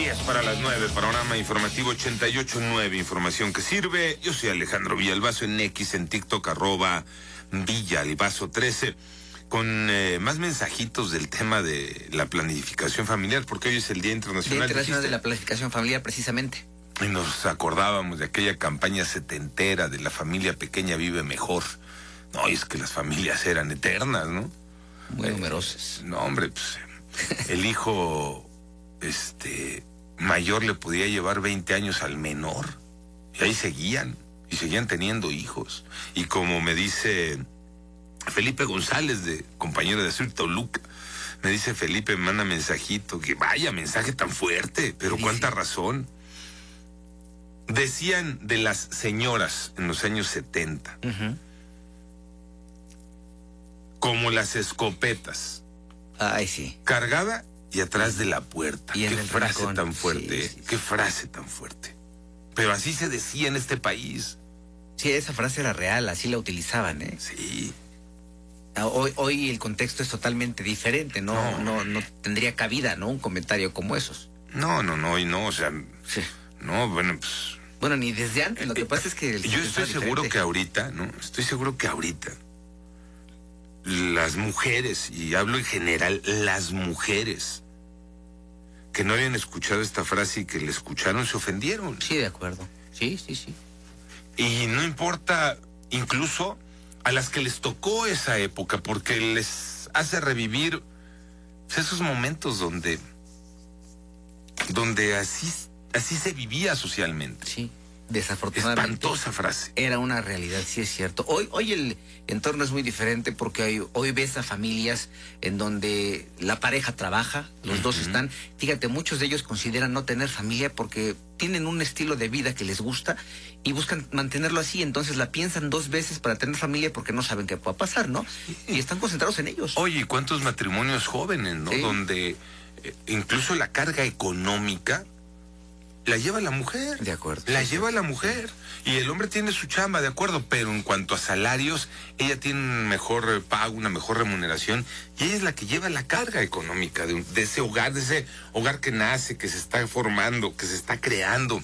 10 para las 9, panorama informativo 88.9, información que sirve. Yo soy Alejandro Villalbazo en X, en TikTok, @Villalbazo13, con más mensajitos del tema de la planificación familiar, porque hoy es el Día Internacional, de la Planificación Familiar, precisamente. Y nos acordábamos de aquella campaña setentera de la familia pequeña vive mejor. No, y es que las familias eran eternas, ¿no? Muy numerosas. No, hombre, pues el hijo mayor le podía llevar 20 años al menor. Y ahí seguían teniendo hijos. Y como me dice Felipe González, compañero de Sur Toluca, me dice Felipe, me manda mensajito, que vaya mensaje tan fuerte, pero cuánta razón. Decían de las señoras en los años 70, como las escopetas. Ay, sí. Cargada y atrás de la puerta. Y qué frase rincón tan fuerte, sí. Qué frase tan fuerte. Pero así se decía en este país. Sí, esa frase era real, así la utilizaban, ¿eh? Sí. Hoy el contexto es totalmente diferente, no tendría cabida, ¿no? Un comentario como esos. No, y no, o sea, sí. No, bueno, pues. Bueno, ni desde antes, lo que pasa es que yo estoy seguro que ahorita, las mujeres, y hablo en general, las mujeres que no habían escuchado esta frase y que la escucharon se ofendieron. Sí, de acuerdo. Sí. Y no importa, incluso a las que les tocó esa época, porque les hace revivir esos momentos donde así se vivía socialmente. Sí, desafortunadamente. Espantosa frase. Era una realidad, sí es cierto. Hoy el entorno es muy diferente porque hoy ves a familias en donde la pareja trabaja, los dos están. Fíjate, muchos de ellos consideran no tener familia porque tienen un estilo de vida que les gusta y buscan mantenerlo así, entonces la piensan 2 veces para tener familia porque no saben qué pueda pasar, ¿no? Y están concentrados en ellos. Oye, ¿cuántos matrimonios jóvenes, no? Sí. Donde incluso la carga económica la lleva la mujer. De acuerdo. Lleva la mujer. Y el hombre tiene su chamba, de acuerdo, pero en cuanto a salarios, ella tiene un mejor pago, una mejor remuneración, y ella es la que lleva la carga económica de ese hogar que nace, que se está formando, que se está creando.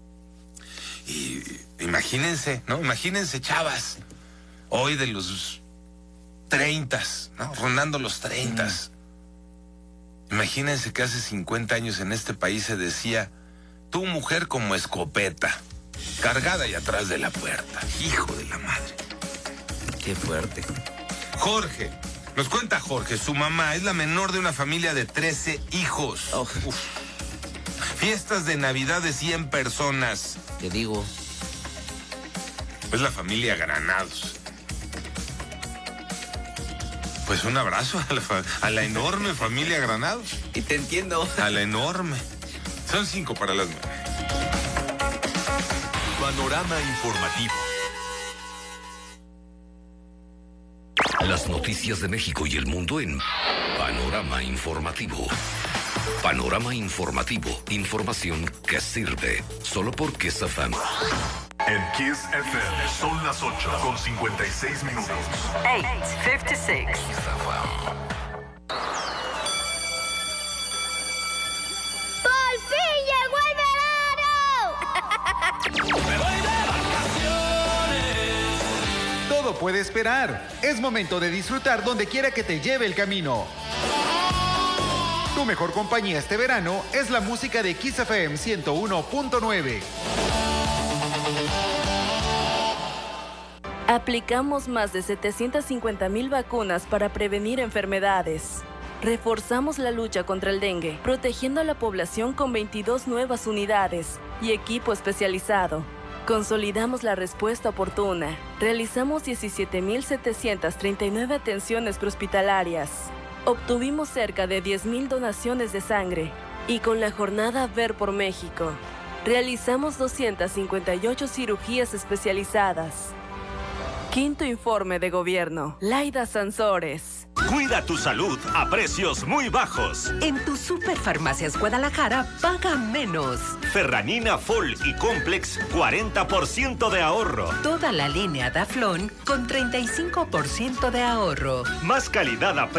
Y imagínense, ¿no? Imagínense, chavas, hoy de los 30, ¿no? Rondando los 30. Imagínense que hace 50 años en este país se decía: tu mujer como escopeta, cargada y atrás de la puerta. Hijo de la madre. Qué fuerte. Jorge, nos cuenta Jorge, su mamá es la menor de una familia de 13 hijos. Oh. Fiestas de Navidad de 100 personas. Te digo. Es la familia Granados. Pues un abrazo a la enorme familia Granados. Y te entiendo. A la enorme. Son 5 para las 9. Panorama informativo. Las noticias de México y el mundo en Panorama Informativo. Panorama Informativo. Información que sirve. Solo por Kiss FM. En Kiss FM son las 8:56 minutos. 8:56. Todo puede esperar. Es momento de disfrutar donde quiera que te lleve el camino. Tu mejor compañía este verano es la música de Kiss FM 101.9. Aplicamos más de 750,000 vacunas para prevenir enfermedades. Reforzamos la lucha contra el dengue, protegiendo a la población con 22 nuevas unidades y equipo especializado. Consolidamos la respuesta oportuna. Realizamos 17,739 atenciones prehospitalarias. Obtuvimos cerca de 10,000 donaciones de sangre. Y con la jornada Ver por México, realizamos 258 cirugías especializadas. Quinto informe de gobierno. Laida Sansores. Cuida tu salud a precios muy bajos. En tu Superfarmacias Guadalajara, paga menos. Ferranina Full y Complex, 40% de ahorro. Toda la línea Daflón con 35% de ahorro. Más calidad a